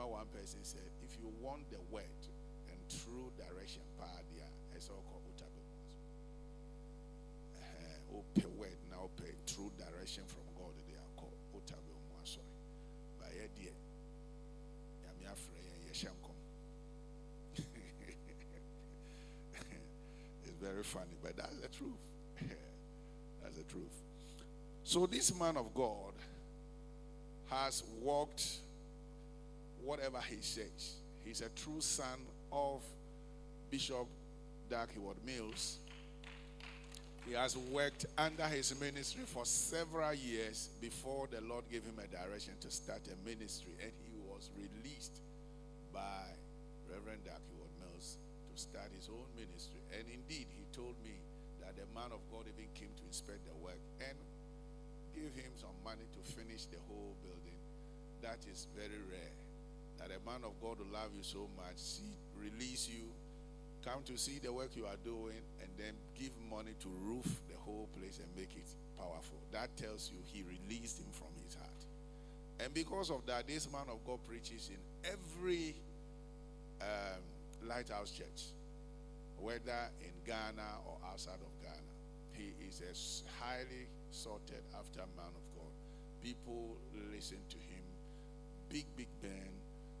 remember one person said, if you want the word and true direction, it's all called open word now, pay true direction from God. They are called Otabe Sorry. By idea, Yamia Frey, Yeshamkom. It's very funny, but that's the truth. That's the truth. So this man of God has walked whatever he says. He's a true son of Bishop Dag Heward-Mills. He has worked under his ministry for several years before the Lord gave him a direction to start a ministry, and he was released by Reverend Dag Heward-Mills to start his own ministry. And indeed, he told me that the man of God even came to inspect the work and gave him some money to finish the whole building. That is very rare. That a man of God will love you so much, release you, come to see the work you are doing, and then give money to roof the whole place and make it powerful. That tells you he released him from his heart. And because of that, this man of God preaches in every Lighthouse Church, whether in Ghana or outside of Ghana. He is a highly sought after man of God. People listen to him. Big men,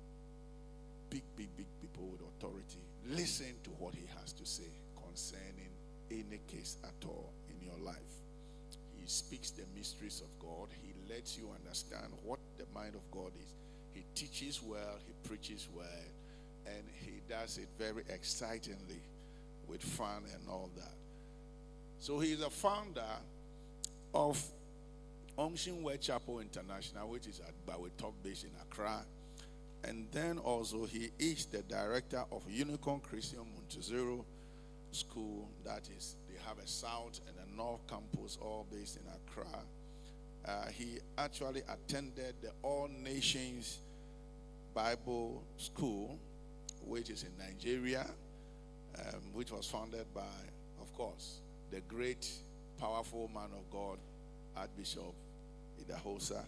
big people with authority. Listen to what he has to say concerning any case at all in your life. He speaks the mysteries of God. He lets you understand what the mind of God is. He teaches well, he preaches well, and he does it very excitingly with fun and all that. So he is a founder of Ongshin Word Chapel International, which is at Bawe Top Base in Accra. And then also he is the director of Unicorn Christian Montezero School. That is, they have a South and a North campus all based in Accra. He actually attended the All Nations Bible School, which is in Nigeria, which was founded by, of course, the great, powerful man of God, Archbishop Idahosa.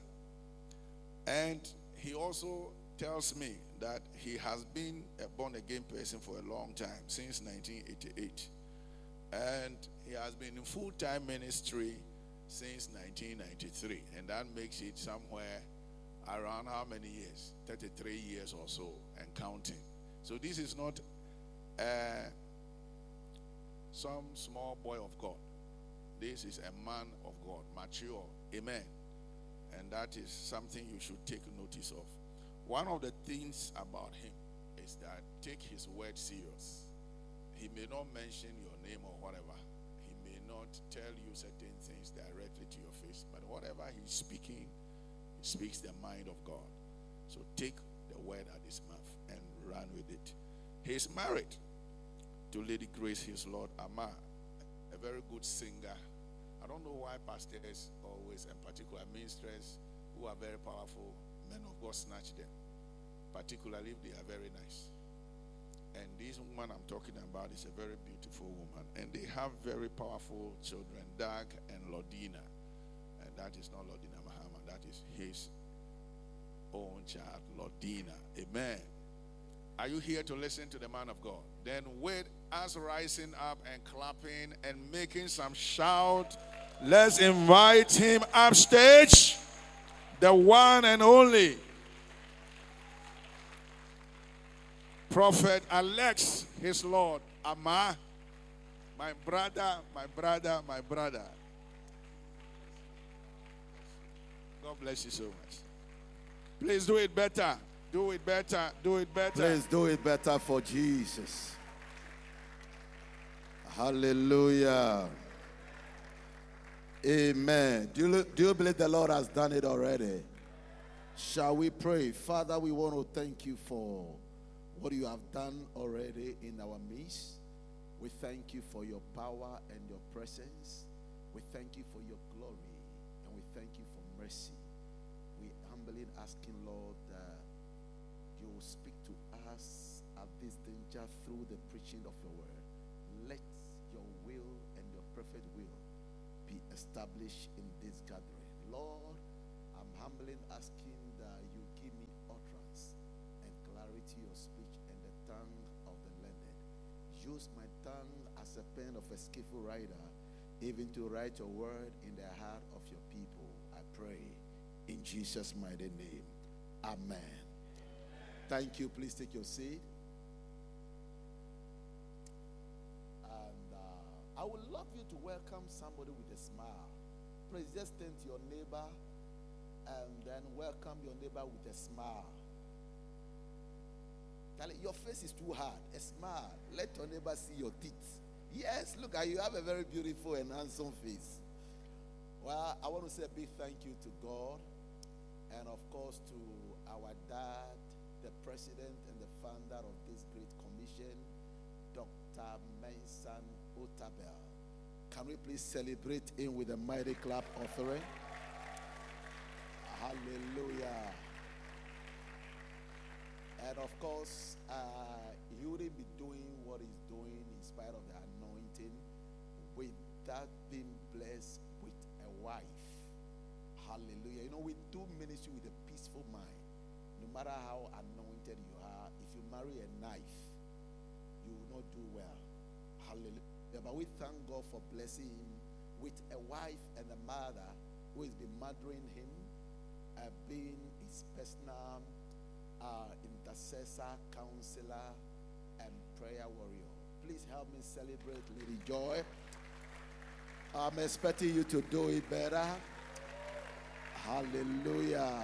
And he also tells me that he has been a born-again person for a long time, since 1988. And he has been in full-time ministry since 1993. And that makes it somewhere around how many years? 33 years or so, and counting. So this is not some small boy of God. This is a man of God, mature. Amen. And that is something you should take notice of. One of the things about him is that take his word serious. He may not mention your name or whatever. He may not tell you certain things directly to your face, but whatever he's speaking, he speaks the mind of God. So take the word at his mouth and run with it. He's married to Lady Grace, his Lord Ama, a very good singer. I don't know why pastors always, and particular ministers who are very powerful, men of God, snatch them, particularly if they are very nice. And this woman I'm talking about is a very beautiful woman, and they have very powerful children, Dag and Lodina. And that is not Lodina Mahama, that is his own child, Lodina. Amen. Are you here to listen to the man of God? Then with us rising up and clapping and making some shout, let's invite him upstage, the one and only Prophet Alex, his Lord Ama, my brother. God bless you so much. Please do it better. Do it better. Please do it better for Jesus. Hallelujah. Amen. Do you believe the Lord has done it already? Shall we pray? Father, we want to thank you for what you have done already in our midst. We thank you for your power and your presence. We thank you for your glory, and we thank you for mercy. We humbly asking, Lord, that you will speak to us at this danger through the preaching of your word. Let your will and your perfect will be established in this gathering. Lord, I'm humbly asking that you give me utterance and use my tongue as a pen of a skillful writer, even to write your word in the heart of your people. I pray in Jesus' mighty name. Amen. Thank you. Please take your seat. And I would love you to welcome somebody with a smile. Please just turn to your neighbor and then welcome your neighbor with a smile. Tell it, your face is too hard. A smile. Let your neighbor see your teeth. Yes, look at you. Have a very beautiful and handsome face. Well, I want to say a big thank you to God and, of course, to our dad, the president and the founder of this great commission, Dr. Mensan Otabil. Can we please celebrate him with a mighty clap offering? Hallelujah. And of course, he wouldn't be doing what he's doing in spite of the anointing without being blessed with a wife. Hallelujah. You know, we do ministry with a peaceful mind. No matter how anointed you are, if you marry a knife, you will not do well. Hallelujah. But we thank God for blessing him with a wife and a mother who has been mothering him, being his personal intercessor, counselor, and prayer warrior. Please help me celebrate Lady Joy. I'm expecting you to do it better. Hallelujah.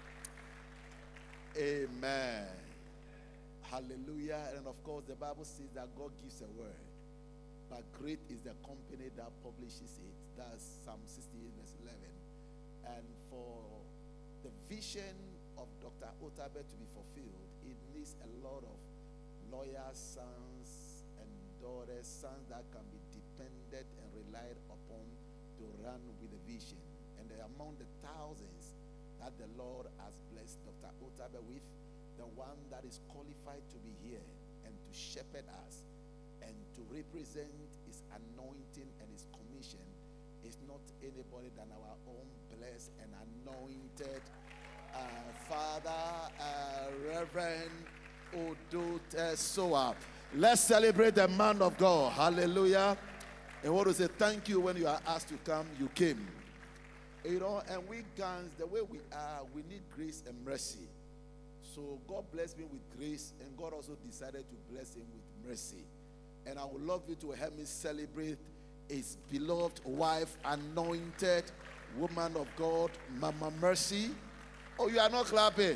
Amen. Hallelujah. And of course, the Bible says that God gives a word, but great is the company that publishes it. That's Psalm 68 verse 11. And for the vision of Dr. Otabil to be fulfilled, it needs a lot of loyal sons and daughters, sons that can be depended and relied upon to run with the vision. And among the thousands that the Lord has blessed Dr. Otabil with, the one that is qualified to be here and to shepherd us and to represent his anointing and his commission is not anybody than our own blessed and anointed Father, Reverend Udut Soa. Let's celebrate the man of God. Hallelujah. And want to say thank you when you are asked to come, you came. You know, and we guys, the way we are, we need grace and mercy. So God blessed me with grace, and God also decided to bless him with mercy. And I would love you to help me celebrate his beloved wife, anointed woman of God, Mama Mercy. Oh, you are not clapping.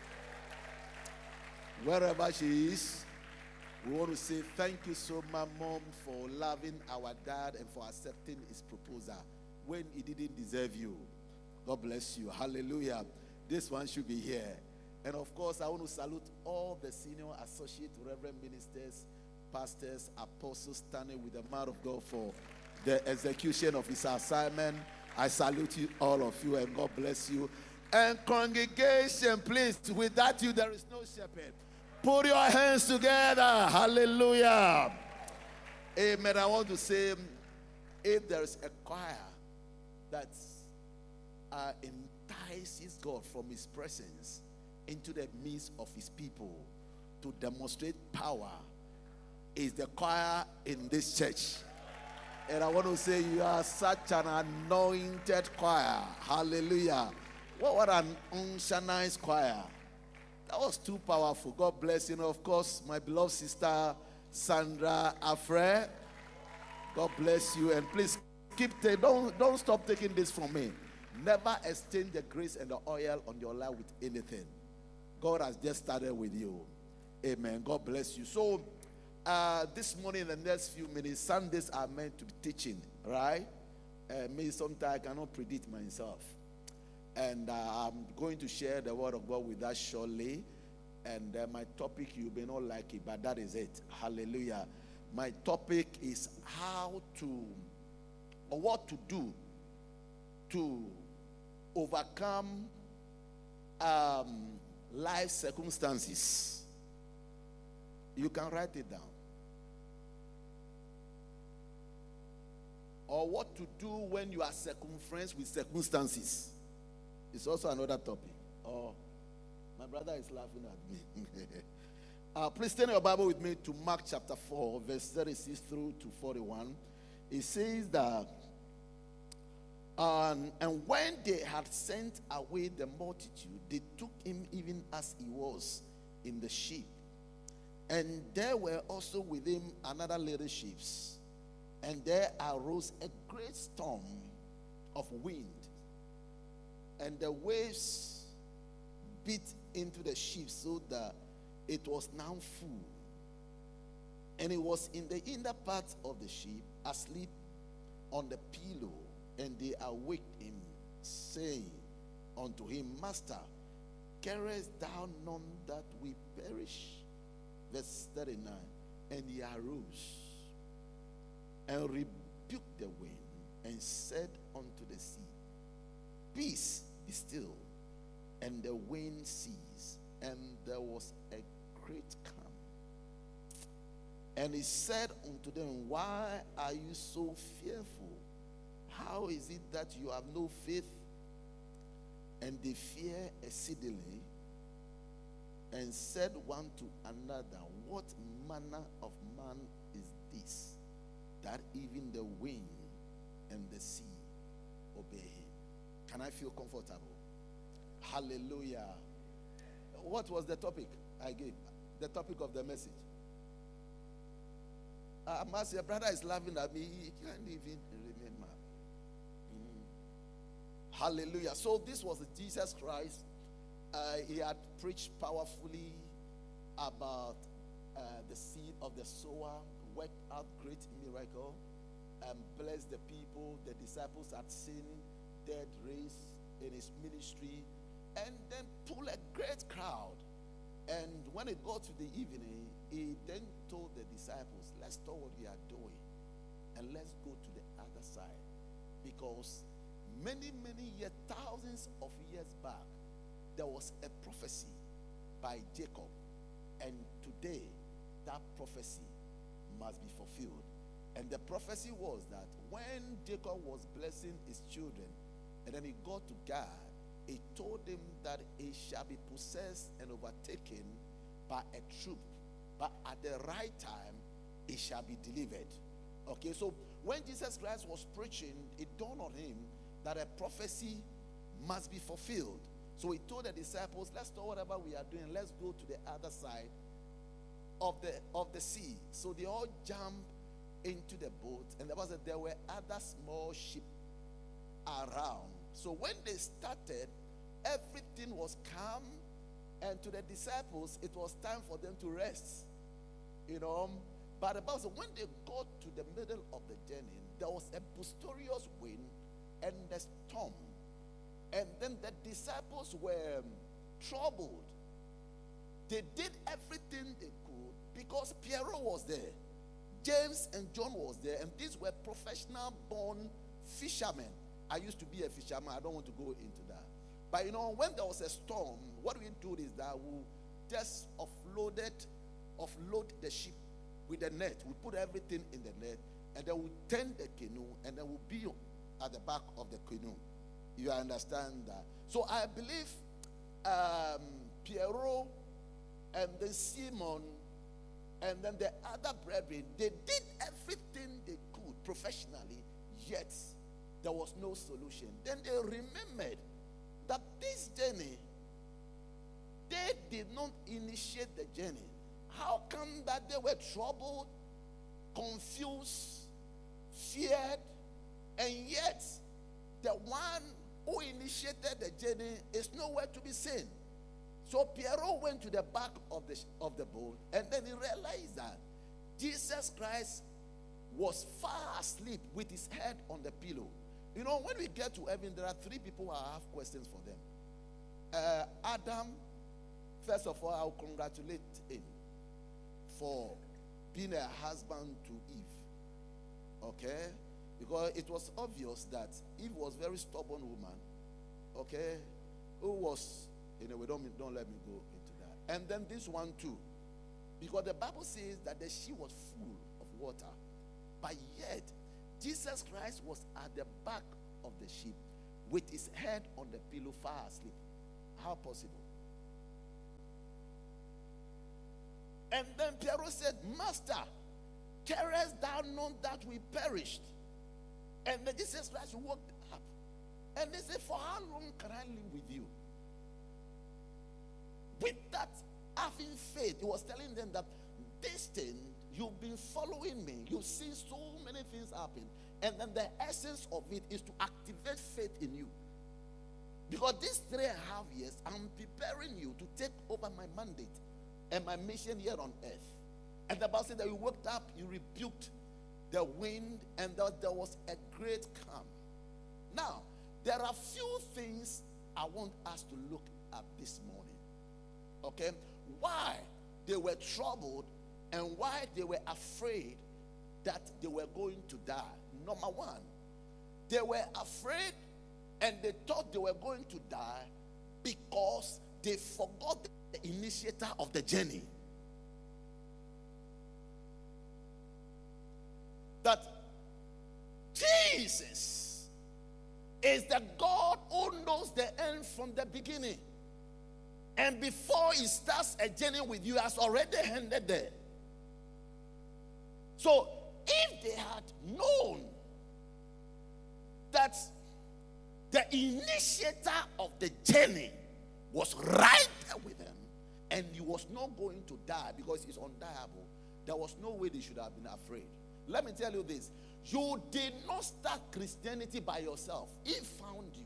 Wherever she is, we want to say thank you so much, Mom, for loving our dad and for accepting his proposal when he didn't deserve you. God bless you. Hallelujah. This one should be here. And of course, I want to salute all the senior associate reverend ministers, pastors, apostles standing with the man of God for the execution of his assignment. I salute you, all of you, and God bless you. And congregation, please, without you, there is no shepherd. Put your hands together. Hallelujah. Amen. I want to say, if there is a choir that entices God from his presence into the midst of his people to demonstrate power, is the choir in this church. And I want to say, you are such an anointed choir. Hallelujah. What an unshanice choir. That was too powerful. God bless you. And of course, my beloved sister Sandra Afre. God bless you. And please don't stop taking this from me. Never exchange the grace and the oil on your life with anything. God has just started with you. Amen. God bless you. So this morning, in the next few minutes, Sundays are meant to be teaching, right? Me sometimes I cannot predict myself. And I'm going to share the word of God with us shortly. And my topic, you may not like it, but that is it. Hallelujah. My topic is how to, or what to do to overcome life circumstances. You can write it down. Or what to do when you are circumferenced with circumstances. It's also another topic. Oh, my brother is laughing at me. Please turn your Bible with me to Mark chapter 4, verse 36 through to 41. It says that, and when they had sent away the multitude, they took him even as he was in the ship. And there were also with him another little ships. And there arose a great storm of wind, and the waves beat into the ship so that it was now full. And he was in the inner part of the ship, asleep on the pillow. And they awaked him, saying unto him, Master, carest thou not that we perish? Verse 39. And he arose and rebuked the wind, and said unto the sea, Peace, be still. And the wind ceased, and there was a great calm. And he said unto them, Why are you so fearful? How is it that you have no faith? And they fear exceedingly, and said one to another, What manner of man is this, that even the wind and the sea obey him? Can I feel comfortable? Hallelujah. What was the topic I gave? The topic of the message. Your brother is laughing at me. He can't even remember. Hallelujah. So this was Jesus Christ. He had preached powerfully about the seed of the sower, worked out great miracle, and blessed the people. The disciples had seen dead raised in his ministry, and then pulled a great crowd. And when it got to the evening, he then told the disciples, let's stop what we are doing and let's go to the other side. Because many years, thousands of years back, there was a prophecy by Jacob. And today, that prophecy must be fulfilled. And the prophecy was that when Jacob was blessing his children, and then he got to God, he told him that he shall be possessed and overtaken by a troop, but at the right time he shall be delivered. Okay, so when Jesus Christ was preaching, it dawned on him that a prophecy must be fulfilled. So he told the disciples, let's do whatever we are doing, let's go to the other side of the sea. So they all jumped into the boat, and there were other small ships around. So when they started, everything was calm, and to the disciples, it was time for them to rest. But the Bible says when they got to the middle of the journey, there was a boisterous wind and a storm. And then the disciples were troubled. They did everything they could because Pierre was there. James and John was there, and these were professional born fishermen. I used to be a fisherman. I don't want to go into that. But when there was a storm, what we do is that we just offload the ship with the net. We put everything in the net, and then we turn the canoe, and then we'll be at the back of the canoe. You understand that? So I believe Pierrot and then Simon and then the other brethren, they did everything they could professionally, yet there was no solution. Then they remembered that this journey, they did not initiate the journey. How come that they were troubled, confused, feared, and yet the one who initiated the journey is nowhere to be seen? So Pierrot went to the back of the boat, and then he realized that Jesus Christ was far asleep with his head on the pillow. When we get to heaven, there are three people I have questions for them. Adam, first of all, I'll congratulate him for being a husband to Eve. Okay? Because it was obvious that Eve was a very stubborn woman. Okay? Who was, don't let me go into that. And then this one too. Because the Bible says that the sea was full of water. But yet, Jesus Christ was at the back of the ship with his head on the pillow, far asleep. How possible? And then Pharaoh said, Master, carest thou not that we perished? And then Jesus Christ walked up. And they said, for how long can I live with you? With that having faith, he was telling them that this thing, you've been following me. You've seen so many things happen. And then the essence of it is to activate faith in you. Because these 3.5 years, I'm preparing you to take over my mandate and my mission here on earth. And the Bible said that you woke up, you rebuked the wind, and that there was a great calm. Now, there are few things I want us to look at this morning. Okay? Why they were troubled and why they were afraid that they were going to die. Number one, they were afraid and they thought they were going to die because they forgot the initiator of the journey. That Jesus is the God who knows the end from the beginning. And before he starts a journey with you, has already ended there. So if they had known that the initiator of the journey was right there with them, and he was not going to die because he's undieable, there was no way they should have been afraid. Let me tell you this. You did not start Christianity by yourself. He found you.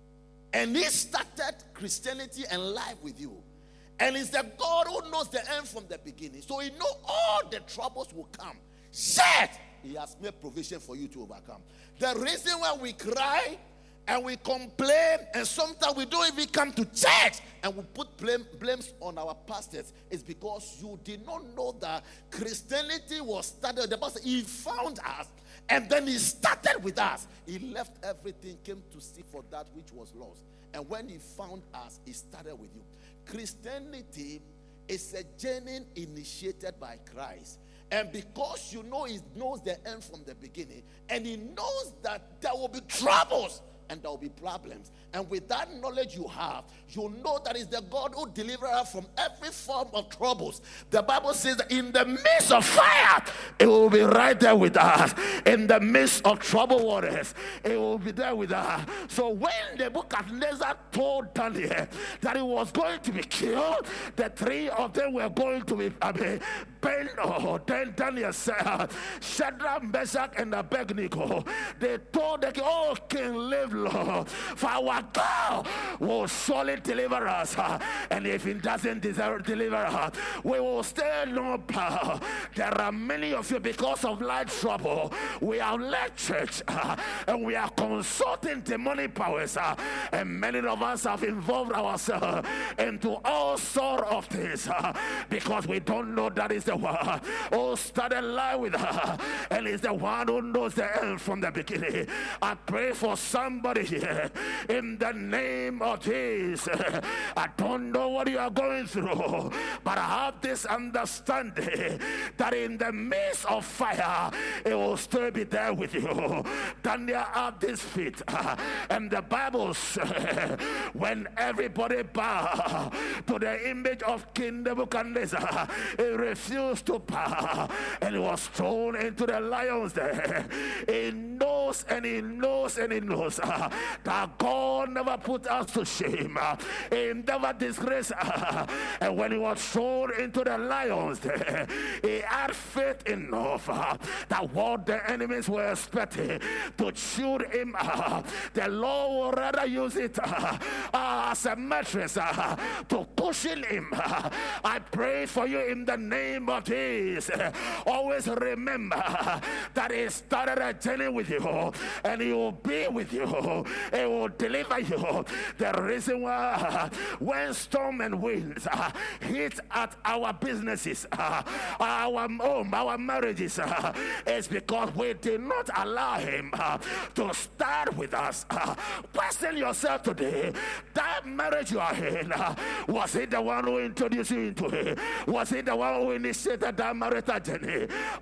And he started Christianity and life with you. And it's the God who knows the end from the beginning. So he knows all the troubles will come. Yet, he has made provision for you to overcome. The reason why we cry and we complain and sometimes we don't even come to church and we put blames on our pastors is because you did not know that Christianity was started. The Bible says he found us and then he started with us. He left everything, came to seek for that which was lost. And when he found us, he started with you. Christianity is a journey initiated by Christ. And because you know he knows the end from the beginning, and he knows that there will be troubles and there will be problems. And with that knowledge you have, you know that is the God who delivers us from every form of troubles. The Bible says that in the midst of fire, it will be right there with us. In the midst of troubled waters, it will be there with us. So when the Nebuchadnezzar told Daniel that he was going to be killed, the 3 of them were going to be burned. Then Daniel said, Shadrach, Meshach, and Abednego, they told the king, oh, King, live long, for our God will surely deliver us. And if he doesn't deliver us, we will stay no power. There are many of you, because of light trouble, we have left church and we are consulting demonic powers. And many of us have involved ourselves into all sorts of things because we don't know that is the one who started life with her and is the one who knows the end from the beginning. I pray for somebody here in the name of Jesus. I don't know what you are going through, but I have this understanding that in the midst of fire, it will still be there with you. Daniel had this feet, and the Bible says, when everybody bowed to the image of King Nebuchadnezzar, he refused to bow, and he was thrown into the lions there. He knows and he knows and he knows that God never put us to shame. He never disgraced us. And when he was thrown into the lions there, he had faith enough that what the enemies were expecting to shoot him, the Lord would rather use it as a mattress to cushion him. I pray for you in the name of Jesus. Always remember that he started a journey with you and he will be with you. He will deliver you. The reason why when storm and winds hit at our businesses, our home, our marriages, is because we did not allow him to start with us. Question yourself today, that marriage you are in, was he the one who introduced you into it? Was he the one who initiated that marital journey?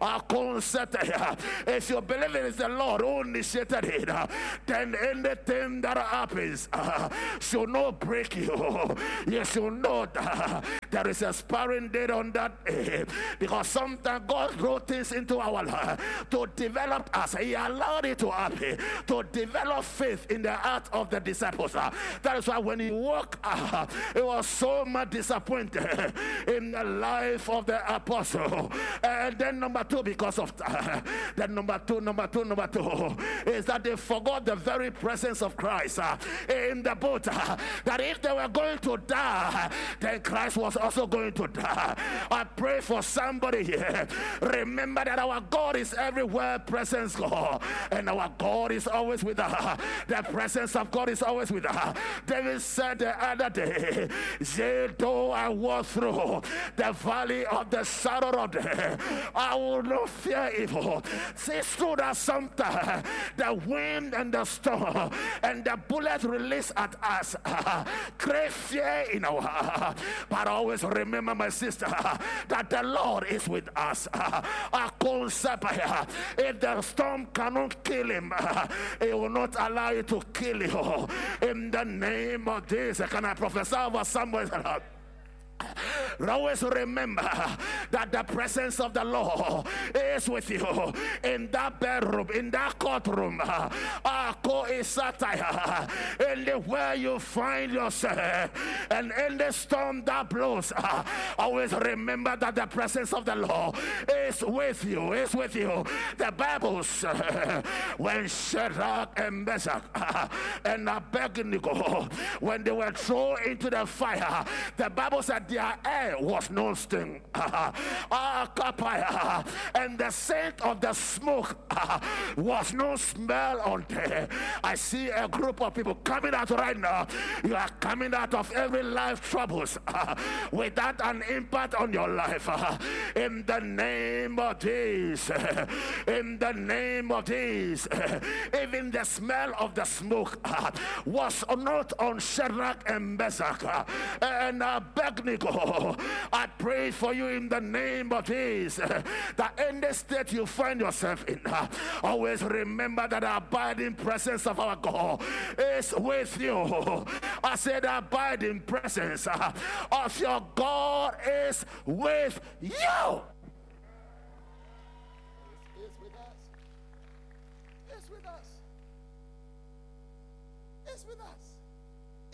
If you believe it is the Lord who initiated it, then anything that happens should not break you. You should know there is a expiring date on that day. Because sometimes God throws things into our life to develop us. He allowed it to happen to develop faith in the heart of the disciples. That is why when he woke up, it was so much disappointed in the life of the apostle. And then number two, because of that, number two is that they forgot the very presence of Christ in the boat. That if they were going to die, then Christ was also going to die. I pray for somebody here. Remember that our God is everywhere present, God, and our God is always with us. The presence of God is always with us. David said the other day, "Yea, though I walk through the valley of the shadow of death, I will not fear evil." It's true that sometimes the wind and the storm and the bullet released at us create fear in our heart. But always remember, my sister, that the Lord is with us. If the storm cannot kill him, it will not allow you to kill you. In the name of Jesus, can I prophesy over somebody? Always remember that the presence of the Lord is with you in that bedroom, in that courtroom, anywhere you find yourself, and in the storm that blows. Always remember that the presence of the Lord is with you. Is with you. The Bible says when Shadrach and Meshach and Abednego, when they were thrown into the fire, the Bible said their air was no sting, and the scent of the smoke was no smell on them. I see a group of people coming out right now. You are coming out of every life troubles without an impact on your life. In the name of Jesus, in the name of Jesus. Even the smell of the smoke was not on Shadrach and Meshach and Abednego. I pray for you in the name of Jesus that in the state you find yourself in, always remember that the abiding presence of our God is with you. I said the abiding presence of your God is with you. It's with us. It's with us. It's with us.